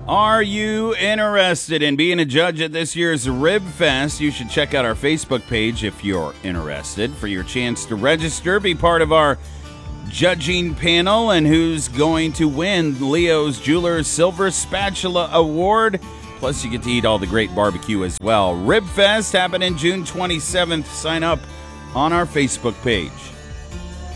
Are you interested in being a judge at this year's Rib Fest? You should check out our Facebook page if you're interested for your chance to register, be part of our judging panel, and who's going to win Leo's Jewelers Silver Spatula Award. Plus, you get to eat all the great barbecue as well. Rib Fest happening June 27th. Sign up on our Facebook page.